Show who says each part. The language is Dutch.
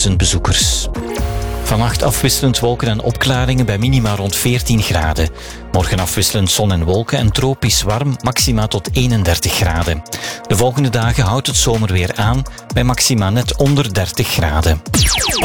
Speaker 1: 15.000 bezoekers. Vannacht afwisselend wolken en opklaringen bij minima rond 14 graden. Morgen afwisselend zon en wolken en tropisch warm, maxima tot 31 graden. De volgende dagen houdt het zomerweer aan bij maxima net onder 30 graden.